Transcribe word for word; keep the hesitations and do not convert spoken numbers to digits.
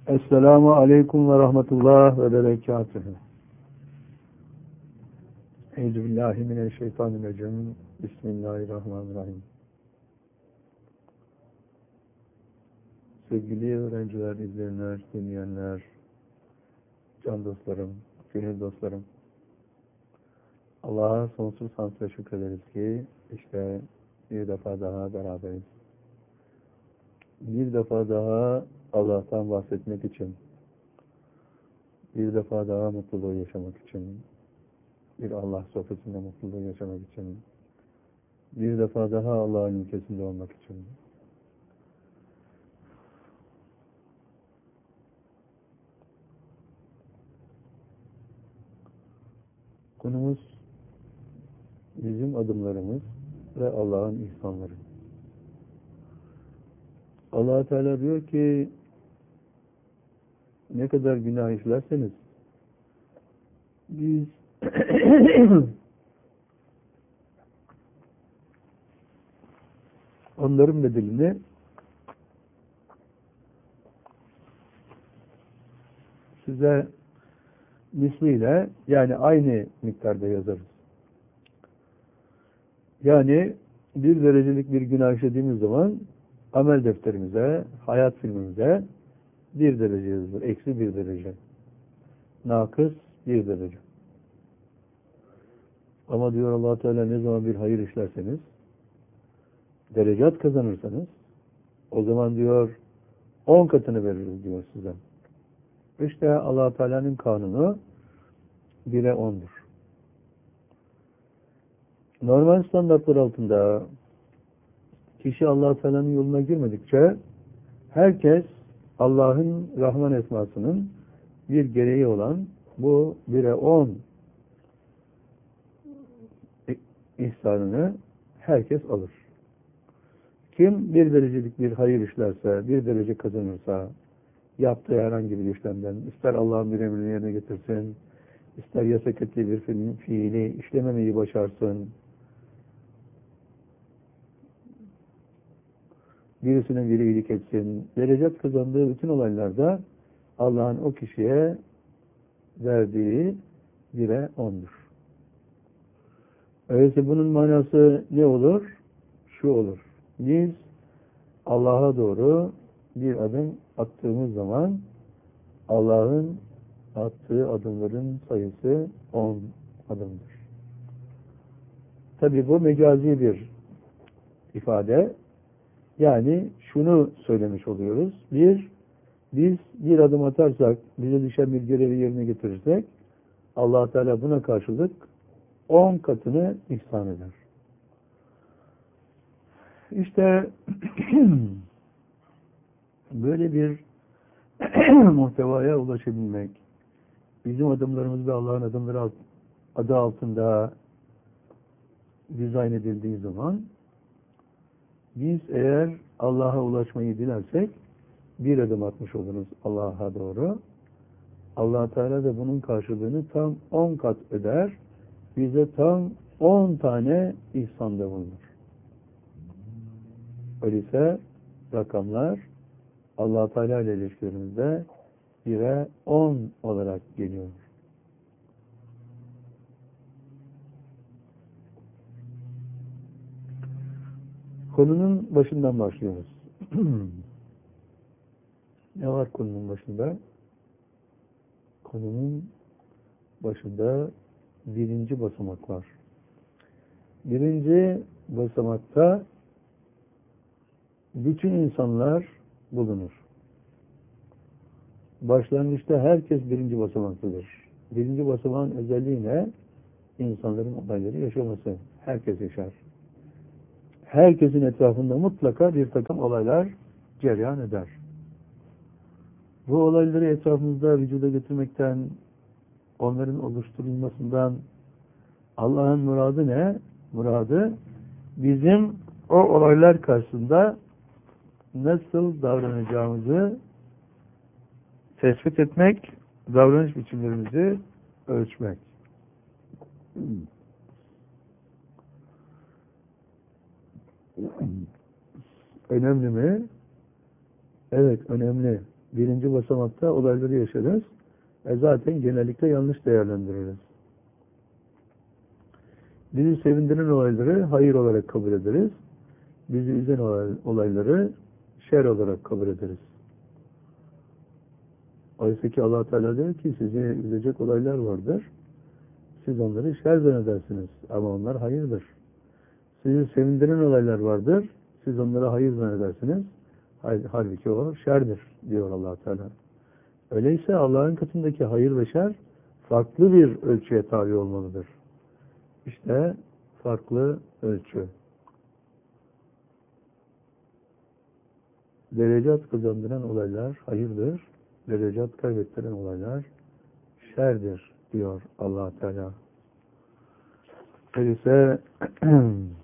Esselamu Aleyküm ve Rahmetullah ve Berekatühü. Euzubillahimineşşeytanirracim. Bismillahirrahmanirrahim. Sevgili öğrenciler, izleyenler, dinleyenler, can dostlarım, gönül dostlarım. Allah'a sonsuz hamd ve şükrederiz ki işte bir defa daha beraberiz. Bir defa daha Allah'tan bahsetmek için, bir defa daha mutluluğu yaşamak için, bir Allah sohbetinde mutluluğu yaşamak için, bir defa daha Allah'ın ülkesinde olmak için. Konumuz bizim adımlarımız ve Allah'ın ihsanları. Allah Teala diyor ki ne kadar günah işlerseniz biz onların bedelini size misliyle, yani aynı miktarda yazarız. Yani bir derecelik bir günah işlediğimiz zaman amel defterimize, hayat filmimize bir derece yazılır. Eksi bir derece. Nakıs bir derece. Ama diyor Allah Teala, ne zaman bir hayır işlerseniz, derecat kazanırsanız, o zaman diyor on katını veririz diyor size. İşte Allah Teala'nın kanunu bire ondur. Normal standartlar altında kişi Allah Teala'nın yoluna girmedikçe herkes Allah'ın Rahman esmasının bir gereği olan bu bire on ihsanını herkes alır. Kim bir derecelik bir hayır işlerse, bir derece kazanırsa, yaptığı herhangi bir işlemden, ister Allah'ın bir emrini yerine getirsin, ister yasak ettiği bir fiili işlememeyi başarsın, birisine bir iyilik etsin, derecat kazandığı bütün olaylarda Allah'ın o kişiye verdiği bire ondur. Öyleyse bunun manası ne olur? Şu olur. Biz Allah'a doğru bir adım attığımız zaman Allah'ın attığı adımların sayısı on adımdır. Tabi bu mecazi bir ifade. Yani şunu söylemiş oluyoruz. Bir, biz bir adım atarsak, bize düşen bir görevi yerine getirirsek, Allah Teala buna karşılık on katını ihsan eder. İşte böyle bir muhtevaya ulaşabilmek, bizim adımlarımız ve Allah'ın adımları adı altında dizayn edildiği zaman, biz eğer Allah'a ulaşmayı dilersek bir adım atmış oluruz Allah'a doğru. Allah Teala da bunun karşılığını tam on kat öder. Bize tam on tane ihsanda bulunur. Öyleyse rakamlar Allah Teala ile ilişkilerimizde bire on olarak geliyor. Konunun başından başlıyoruz. Ne var konunun başında? Konunun başında birinci basamak var. Birinci basamakta bütün insanlar bulunur. Başlangıçta herkes birinci basamaktadır. Birinci basamağın özelliği ne? İnsanların olayları yaşaması. Herkes yaşar. Herkesin etrafında mutlaka bir takım olaylar cereyan eder. Bu olayları etrafımızda vücuda getirmekten, onların oluşturulmasından Allah'ın muradı ne? Muradı bizim o olaylar karşısında nasıl davranacağımızı tespit etmek, davranış biçimlerimizi ölçmek. Önemli mi? Evet, önemli. birinci basamakta olayları yaşarız. E zaten genellikle yanlış değerlendiririz. Bizi sevindiren olayları hayır olarak kabul ederiz. Bizi üzen olayları şer olarak kabul ederiz. Oysa ki Allah Teala diyor ki sizi üzecek olaylar vardır. Siz onları şer zannedersiniz. Ama onlar hayırdır. Sizi sevindiren olaylar vardır. Siz onlara hayır zannedersiniz. Halbuki o şerdir diyor Allah Teala. Öyleyse Allah'ın katındaki hayır ve şer farklı bir ölçüye tabi olmalıdır. İşte farklı ölçü. Derecat kazandıran olaylar hayırdır. Derecat kaybettiren olaylar şerdir diyor Allah Teala. Öyleyse